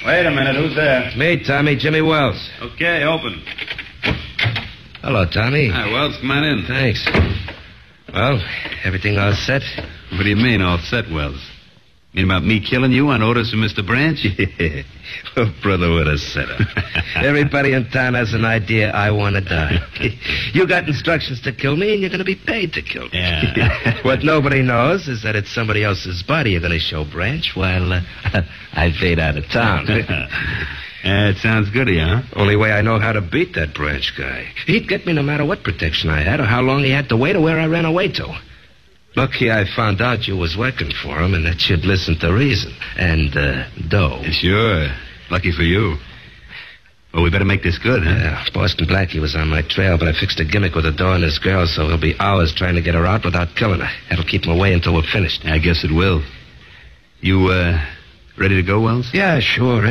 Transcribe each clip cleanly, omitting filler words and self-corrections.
Wait a minute. Who's there? Me, Tommy. Jimmy Wells. Okay, open. Hello, Tommy. Hi, Wells. Come on in. Thanks. Well, everything all set? What do you mean, all set, Wells? Mean about me killing you on orders from Mr. Branch? Yeah. Well, brother, what a setup. Everybody in town has an idea I want to die. You got instructions to kill me, and you're going to be paid to kill me. Yeah. What nobody knows is that it's somebody else's body you're going to show Branch while I fade out of town. It sounds good of you, huh? Only way I know how to beat that Branch guy. He'd get me no matter what protection I had or how long he had to wait or where I ran away to. Lucky I found out you was working for him and that you'd listen to reason. And, dough. Sure. Lucky for you. Well, we better make this good, huh? Yeah, Boston Blackie was on my trail, but I fixed a gimmick with the door and this girl, so he'll be hours trying to get her out without killing her. That'll keep him away until we're finished. I guess it will. You, ready to go, Wells? Yeah, sure.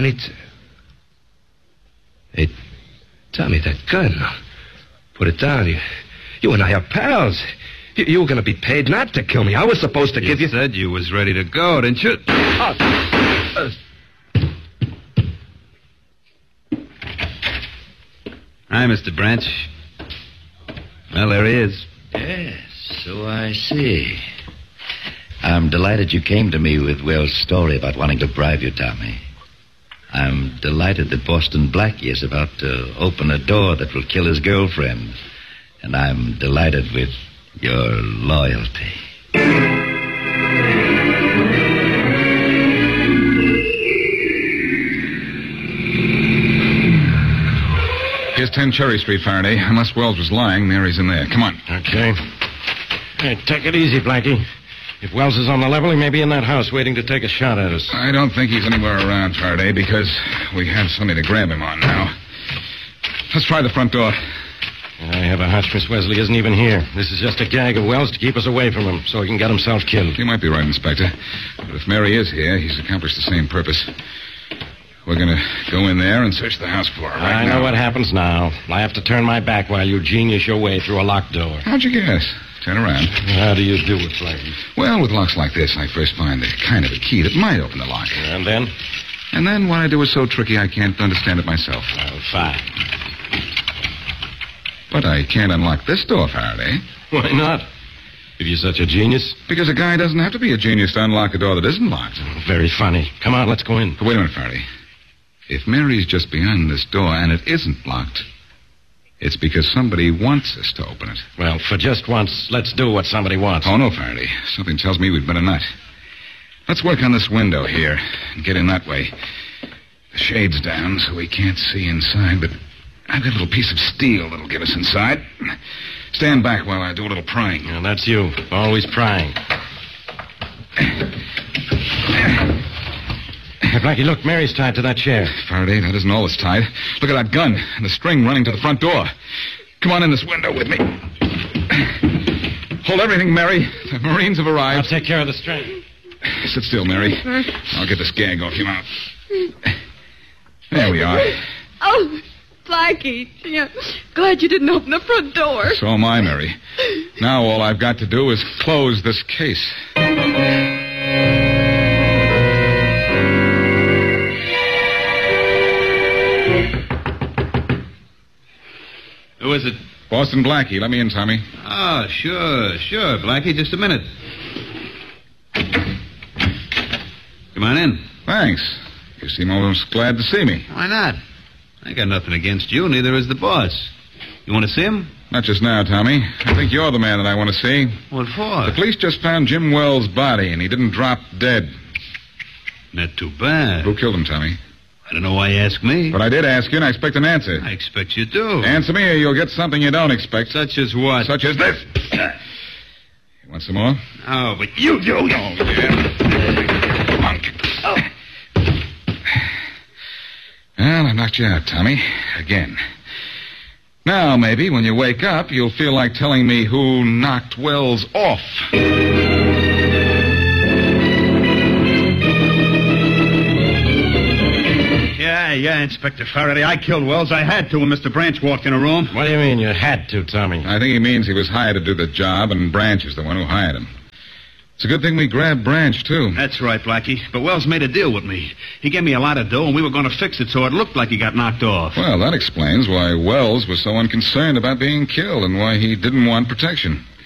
Hey, Tommy, that gun. Put it down. You and I are pals. You were going to be paid not to kill me. I was supposed to give you... You said you was ready to go, didn't you? Hi, Mr. Branch. Well, there he is. Yes, so I see. I'm delighted you came to me with Wells' story about wanting to bribe you, Tommy. I'm delighted that Boston Blackie is about to open a door that will kill his girlfriend. And I'm delighted with your loyalty. Here's 10 Cherry Street, Faraday. Unless Wells was lying, Mary's in there. Come on. Okay. Hey, take it easy, Blackie. If Wells is on the level, he may be in that house waiting to take a shot at us. I don't think he's anywhere around, Faraday, because we have something to grab him on now. Let's try the front door. I have a hunch Miss Wesley isn't even here. This is just a gag of Wells to keep us away from him so he can get himself killed. You might be right, Inspector. But if Mary is here, he's accomplished the same purpose. We're going to go in there and search the house for her right now. I know what happens now. I have to turn my back while you genius your way through a locked door. How'd you guess? Turn around. How do you do it, Blackie? Well, with locks like this, I first find the kind of a key that might open the lock. And then? And then what I do is so tricky I can't understand it myself. Oh, fine. But I can't unlock this door, Faraday. Why not? If you're such a genius? Because a guy doesn't have to be a genius to unlock a door that isn't locked. Very funny. Come on, let's go in. But wait a minute, Faraday. If Mary's just behind this door and it isn't locked, it's because somebody wants us to open it. Well, for just once, let's do what somebody wants. Oh, no, Faraday. Something tells me we'd better not. Let's work on this window here and get in that way. The shade's down so we can't see inside, but I've got a little piece of steel that'll get us inside. Stand back while I do a little prying. Yeah, that's you. Always prying. Hey, Blackie, look, Mary's tied to that chair. Faraday, that isn't all that's tied. Look at that gun and the string running to the front door. Come on in this window with me. Hold everything, Mary. The Marines have arrived. I'll take care of the string. Sit still, Mary. I'll get this gag off your mouth. There we are. Oh, Blackie. Gee, I'm glad you didn't open the front door. So am I, Mary. Now all I've got to do is close this case. Who is it? Boston Blackie. Let me in, Tommy. Oh, sure, Blackie. Just a minute. Come on in. Thanks. You seem almost glad to see me. Why not? I got nothing against you, neither is the boss. You want to see him? Not just now, Tommy. I think you're the man that I want to see. What for? The police just found Jim Wells' body, and he didn't drop dead. Not too bad. Who killed him, Tommy? I don't know why you ask me. But I did ask you, and I expect an answer. I expect you do. Answer me, or you'll get something you don't expect. Such as what? Such as this. You want some more? Oh, but you. Oh, yeah. Punk. Oh. Well, I knocked you out, Tommy. Again. Now, maybe, when you wake up, you'll feel like telling me who knocked Wells off. Yeah, Inspector Faraday. I killed Wells. I had to when Mr. Branch walked in a room. What do you mean you had to, Tommy? I think he means he was hired to do the job, and Branch is the one who hired him. It's a good thing we grabbed Branch, too. That's right, Blackie. But Wells made a deal with me. He gave me a lot of dough, and we were going to fix it so it looked like he got knocked off. Well, that explains why Wells was so unconcerned about being killed and why he didn't want protection.